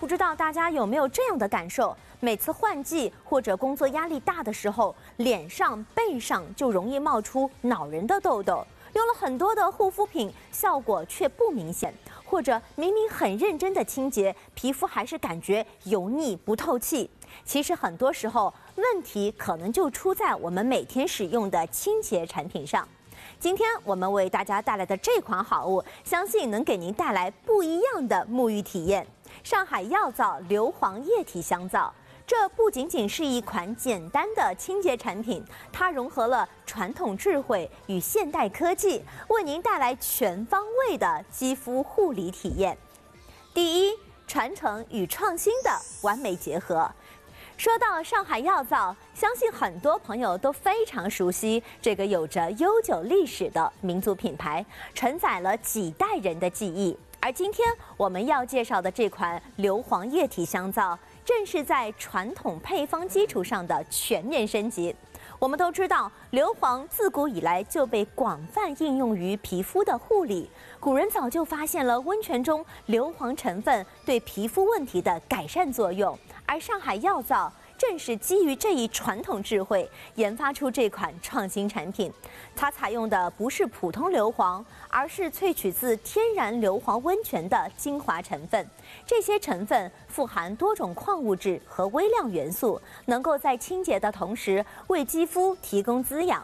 不知道大家有没有这样的感受？每次换季或者工作压力大的时候，脸上、背上就容易冒出恼人的痘痘。用了很多的护肤品，效果却不明显，或者明明很认真的清洁，皮肤还是感觉油腻不透气。其实很多时候，问题可能就出在我们每天使用的清洁产品上。今天我们为大家带来的这款好物，相信能给您带来不一样的沐浴体验。上海药皂硫磺液体香皂。这不仅仅是一款简单的清洁产品，它融合了传统智慧与现代科技，为您带来全方位的肌肤护理体验。第一，传承与创新的完美结合。说到上海药皂，相信很多朋友都非常熟悉这个有着悠久历史的民族品牌，承载了几代人的记忆。而今天我们要介绍的这款硫磺液体香皂，正是在传统配方基础上的全面升级。我们都知道，硫磺自古以来就被广泛应用于皮肤的护理。古人早就发现了温泉中硫磺成分对皮肤问题的改善作用，而上海药皂正是基于这一传统智慧研发出这款创新产品。它采用的不是普通硫磺，而是萃取自天然硫磺温泉的精华成分。这些成分富含多种矿物质和微量元素，能够在清洁的同时为肌肤提供滋养。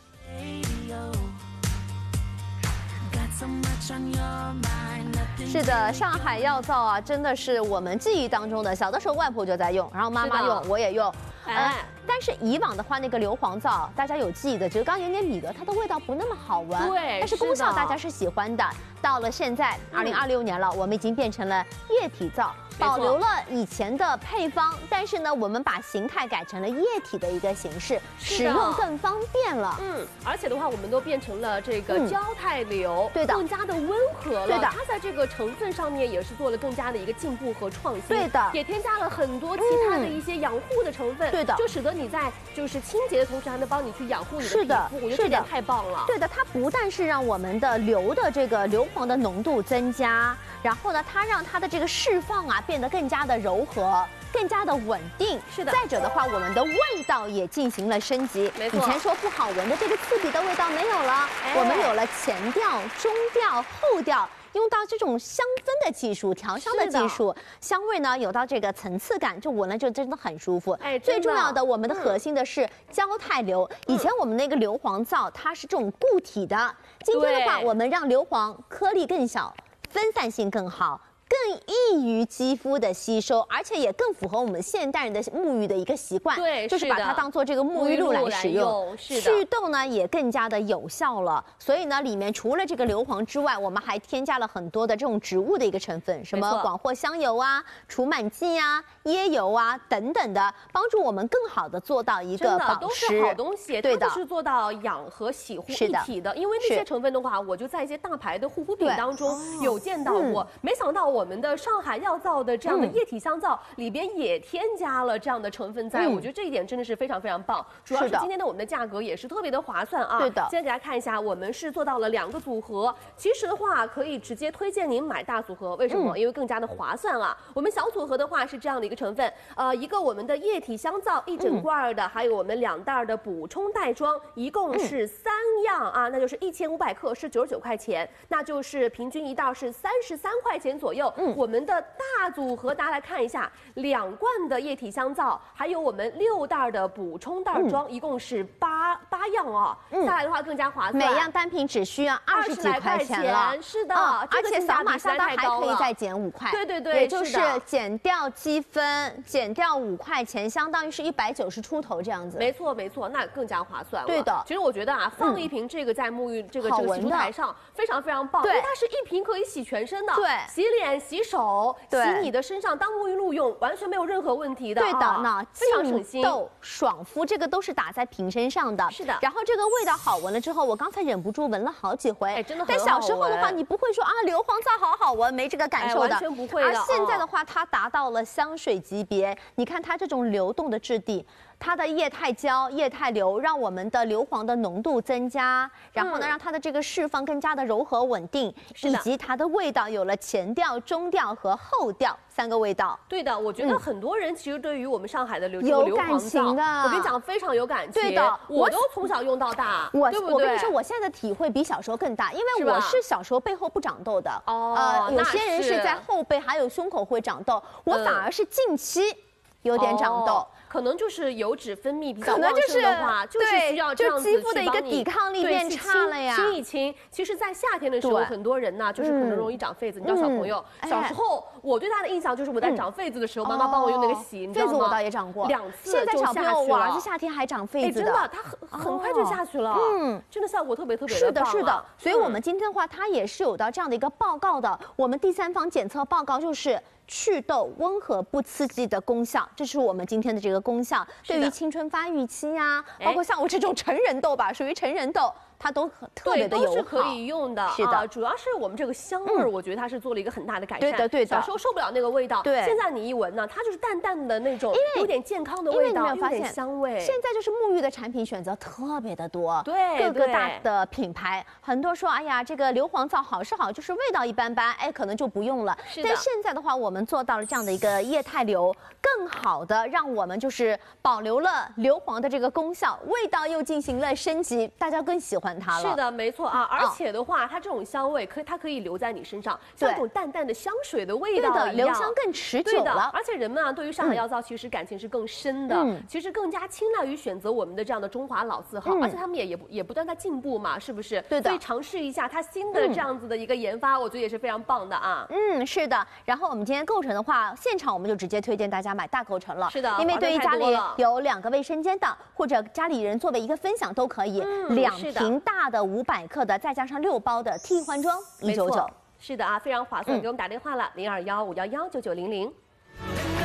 是的，上海药皂啊，真的是我们记忆当中的，小的时候外婆就在用，然后妈妈用，我也用。但是以往的话，那个硫磺皂，大家有记忆的，就是刚有点米的，它的味道不那么好闻。 对， 但是功效大家是喜欢的。到了现在，2026年了，我们已经变成了液体皂，保留了以前的配方，但是呢，我们把形态改成了液体的一个形式，使用更方便了。 而且的话，我们都变成了这个焦态硫， 对的， 更加的温和了。 对的， 它在这个成分上面也是做了更加的一个进步和创新。 对的， 也添加了很多其他的一些养护的成分。 对的， 就使得你在就是清洁的同时，还能帮你去养护你的皮肤。我觉得这点太棒了。 对的，它不但是让我们的硫磺的浓度增加，然后呢，它让它的这个释放啊变得更加的柔和，更加的稳定。 是的。 再者的话，我们的味道也进行了升级。 没错。 以前说不好闻的这个刺鼻的味道没有了，我们有了前调、中调、后调。用到这种香氛的技术、调香的技术，香味呢有到这个层次感，就闻了就真的很舒服。最重要的，我们的核心的是焦态硫。以前我们那个硫磺皂它是这种固体的，今天的话我们让硫磺颗粒更小，分散性更好。更易于肌肤的吸收，而且也更符合我们现代人的沐浴的一个习惯。 对， 就是把它当做这个沐浴露来使用。 是的， 祛痘呢也更加的有效了。所以呢，里面除了这个硫磺之外，我们还添加了很多的这种植物的一个成分，什么广藿香油啊、除螨剂啊、椰油啊等等的，帮助我们更好的做到一个保湿。 都是好东西， 对的， 它是做到养和洗护一体的。因为那些成分的话，我就在一些大牌的护肤品当中有见到过，没想到我们的上海药皂的这样的液体香皂里边也添加了这样的成分在，我觉得这一点真的是非常非常棒。主要是今天的我们的价格也是特别的划算啊。 对的， 先给大家看一下，我们是做到了2个组合。其实的话，可以直接推荐您买大组合，为什么？因为更加的划算啊。我们小组合的话是这样的一个成分，一个我们的液体香皂1整罐的，还有我们2袋的补充袋装，一共是3样啊，那就是1500克是99块钱，那就是平均一袋是33块钱左右。我们的大组合大家来看一下，2罐的液体香皂，还有我们6袋的补充袋装，一共是8样哦。下来的话更加划算， 每样单品只需要20几块钱了。 是的， 而且扫码下单还可以再减5块。 对， 也就是减掉积分，减掉5块钱，相当于是190出头这样子。 没错，那更加划算了。 对的， 其实我觉得啊，放一瓶这个在沐浴这个洗漱台上非常非常棒，因为它是一瓶可以洗全身的， 对， 洗脸、洗手、洗你的身上当沐浴露用，完全没有任何问题的。 对的，那非常省心。 痘、爽肤这个都是打在瓶身上的。 是的。 然后这个味道好闻了之后，我刚才忍不住闻了好几回。 真的很好闻。 但小时候的话，你不会说啊，硫磺皂好闻，没这个感受的。 完全不会的。 而现在的话，它达到了香水级别。你看它这种流动的质地。 它的液态胶、液态硫让我们的硫磺的浓度增加，然后呢，让它的这个释放更加的柔和稳定，以及它的味道有了前调、中调和后调3个味道。 对的，我觉得很多人其实对于我们上海的硫感情的， 我跟你讲非常有感情。 对的， 我都从小用到大，对不对？ 我跟你说，我现在的体会比小时候更大，因为我是小时候背后不长痘的。有些人是在后背还有胸口会长痘，我反而是近期有点长痘。 可能就是油脂分泌比较旺盛的话，就是需要这样子就肌肤的一个抵抗力变差了呀。 清一清。其实，在夏天的时候，很多人呢，就是可能容易长痱子。你知道，小朋友小时候，我对他的印象就是我在长痱子的时候，妈妈帮我用那个洗，你知道吗？ 痱子我倒也长过 2次， 现在小朋友，我儿子夏天还长痱子的， 真的，他很快就下去了。真的效果特别的棒。 是的，是的。所以我们今天的话，它也是有到这样的一个报告的。我们第3方检测报告就是祛痘、温和不刺激的功效，这是我们今天的这个功效。对于青春发育期呀，包括像我这种成人痘吧，属于成人痘。它都特别的友好， 都是可以用的。 是的， 主要是我们这个香味儿，我觉得它是做了一个很大的改善。 对的，对的。 小时候受不了那个味道， 对。 现在你一闻呢，它就是淡淡的那种，有点健康的味道，有点香味。 现在就是沐浴的产品选择特别的多， 对， 各个大的品牌，很多说，哎呀，这个硫磺皂好是好，就是味道一般般，哎，可能就不用了。 是的。 但现在的话，我们做到了这样的一个液态硫，更好的让我们就是保留了硫磺的这个功效，味道又进行了升级，大家更喜欢它了。 是的，没错啊，而且的话，它这种香味它可以留在你身上，像一种淡淡的香水的味道一样， 留香更持久了。 而且人们啊，对于上海药皂其实感情是更深的，其实更加青睐于选择我们的这样的中华老字号，而且他们也不断在进步嘛，是不是？ 对的。 所以尝试一下它新的这样子的一个研发，我觉得也是非常棒的啊。 是的。然后我们今天构成的话，现场我们就直接推荐大家买大构成了。 是的， 因为对于家里有2个卫生间的，或者家里人作为一个分享都可以，2瓶大的500克的，再加上6包的替换装，199。 是的啊，非常划算，给我们打电话了，0215119900。